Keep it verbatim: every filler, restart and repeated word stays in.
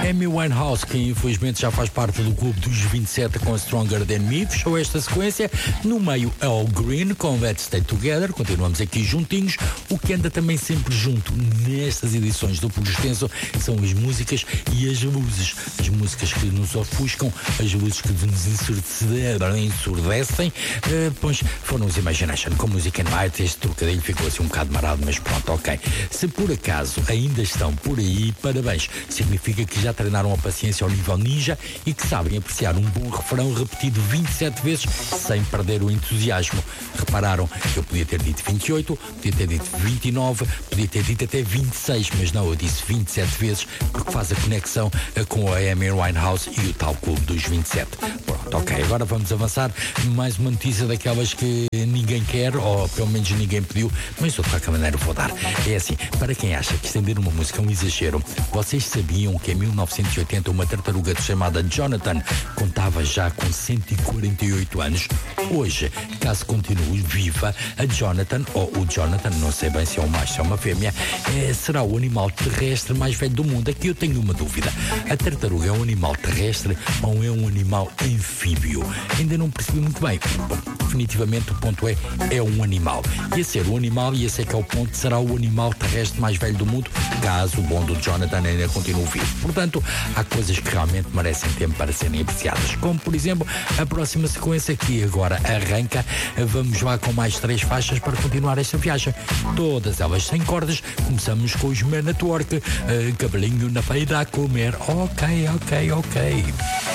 Amy Winehouse, que infelizmente já faz parte do clube dos vinte e sete com Stronger Than Me, fechou esta sequência. No meio, Al Green com Let's Stay Together. Continuamos aqui juntinhos. O que anda também sempre junto nestas edições do Puro Extenso são as músicas e as luzes. As músicas que nos ofuscam, as luzes que nos ensurdecem, uh, pois foram os Imagination com Music and Light. Este trocadilho ficou assim um bocado marado, mas pronto, ok. Se por acaso ainda estão por aí, parabéns. Significa que já treinaram a paciência ao nível ninja e que sabem apreciar um bom refrão repetido vinte e sete vezes sem perder o entusiasmo. Repararam, eu podia ter dito vinte e oito, podia ter dito vinte e nove, podia ter dito até vinte e seis, mas não, eu disse vinte e sete vezes porque faz a conexão com a Amy Winehouse e o tal clube dos vinte e sete. Pronto, ok, agora vamos avançar. Mais uma notícia daquelas que ninguém quer, ou pelo menos ninguém pediu, mas de qualquer maneira vou dar. É assim, para quem acha que estender uma música é um exagero, vocês sabiam que em mil novecentos e oitenta uma tartaruga chamada Jonathan contava já com cento e quarenta e oito anos? Hoje, caso continue viva, a Jonathan, ou o Jonathan, não sei bem se é um macho ou uma fêmea, é, será o animal terrestre mais velho do mundo. Aqui eu tenho uma dúvida. A tartaruga é um animal terrestre ou é um animal anfíbio? Ainda não percebi muito bem. Bom, definitivamente o ponto é, é um animal. Ia ser o animal, e esse é que é o ponto, será o animal terrestre mais velho do mundo, caso o bom do Jonathan ainda continue vivo. Portanto, há coisas que realmente merecem tempo para serem apreciadas, como por exemplo a próxima sequência que agora arranca. Vamos lá com mais três faixas para continuar esta viagem, todas elas sem cordas. Começamos com os Men at Work, uh, cabelinho na feira a comer. Ok, ok, ok.